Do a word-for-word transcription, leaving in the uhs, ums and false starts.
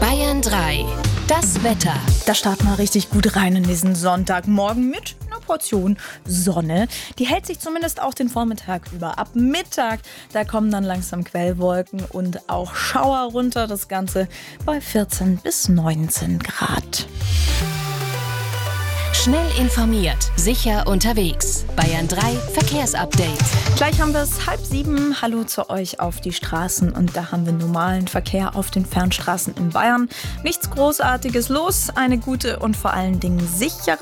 Bayern drei. Das Wetter. Da starten wir richtig gut rein in diesen Sonntagmorgen mit einer Portion Sonne. Die hält sich zumindest auch den Vormittag über. Ab Mittag, da kommen dann langsam Quellwolken und auch Schauer runter. Das Ganze bei vierzehn bis neunzehn Grad. Schnell informiert, sicher unterwegs. Bayern drei Verkehrsupdate. Gleich haben wir es halb sieben. Hallo zu euch auf die Straßen. Und da haben wir normalen Verkehr auf den Fernstraßen in Bayern. Nichts Großartiges los. Eine gute und vor allen Dingen sichere